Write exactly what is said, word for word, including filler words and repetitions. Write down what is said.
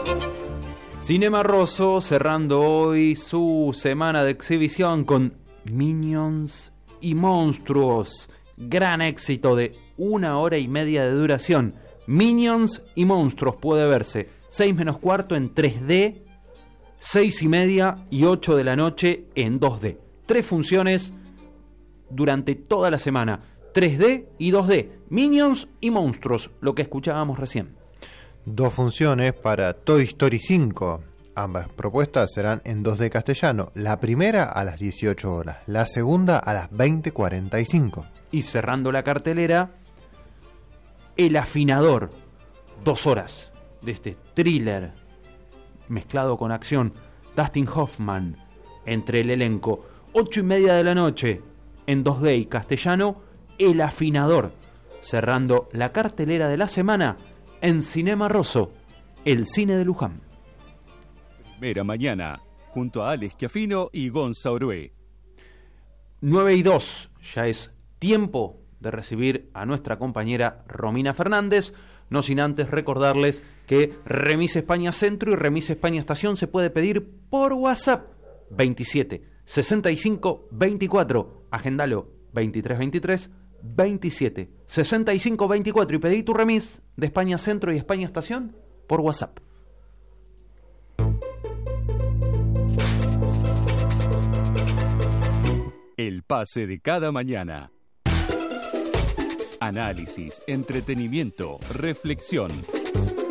Cinema Rosso cerrando hoy su semana de exhibición con Minions y Monstruos. Gran éxito de una hora y media de duración. Minions y Monstruos puede verse seis menos cuarto en tres D, seis y media y ocho de la noche en dos D. Tres funciones durante toda la semana. tres D y dos D. Minions y Monstruos, lo que escuchábamos recién. Dos funciones para Toy Story cinco. Ambas propuestas serán en dos D castellano. La primera a las dieciocho horas, la segunda a las veinte cuarenta y cinco. Y cerrando la cartelera, El Afinador. Dos horas de este thriller mezclado con acción. Dustin Hoffman entre el elenco. Ocho y media de la noche en dos D y castellano, El Afinador. Cerrando la cartelera de la semana en Cinema Rosso, el cine de Luján. Primera mañana, junto a Alex Schiaffino y Gonza Orué. nueve y dos, ya es tiempo de recibir a nuestra compañera Romina Fernández, no sin antes recordarles que Remis España Centro y Remis España Estación se puede pedir por WhatsApp veintisiete sesenta y cinco veinticuatro, agendalo veintitrés veintitrés veintisiete sesenta y cinco veinticuatro y pedí tu remis de España Centro y España Estación por WhatsApp. El pase de cada mañana. Análisis, entretenimiento, reflexión.